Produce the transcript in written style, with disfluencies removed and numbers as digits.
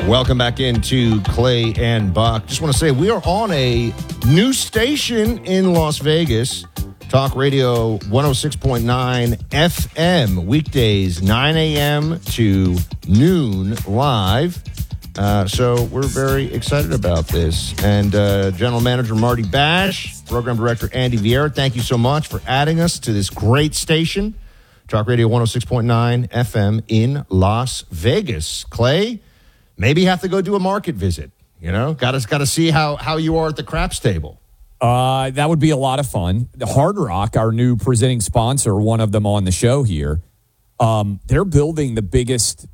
Welcome back into Clay and Buck. Just want to say we are on a new station in Las Vegas. Talk Radio 106.9 FM, weekdays 9 a.m. to noon live. So we're very excited about this. And General Manager Marty Bash, Program Director Andy Vieira, thank you so much for adding us to this great station. Talk Radio 106.9 FM in Las Vegas. Clay, maybe have to go do a market visit. You know, got to see how you are at the craps table. That would be a lot of fun. The Hard Rock, our new presenting sponsor, one of them on the show here, they're building the biggest